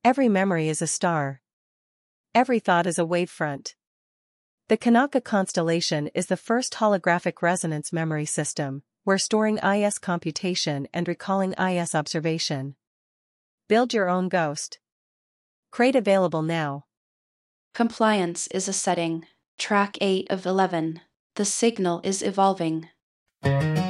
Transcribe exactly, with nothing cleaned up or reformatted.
Every memory is a star. Every thought is a wavefront. The Kanaka constellation is the first holographic resonance memory system, where storing I S computation and recalling I S observation. Build your own ghost. Crate available now. Compliance is a setting. Track eight of eleven. The signal is evolving.